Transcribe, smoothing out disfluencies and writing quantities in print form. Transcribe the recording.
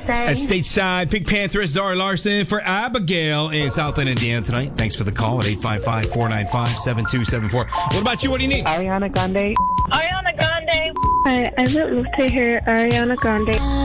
say. At Stateside, Pink Panther, Zara Larson for Abigail in Southland, Indiana tonight. Thanks for the call at 855-495-7274. What about you? What do you need? Ariana Grande. Ariana Grande. I would love to hear Ariana Grande.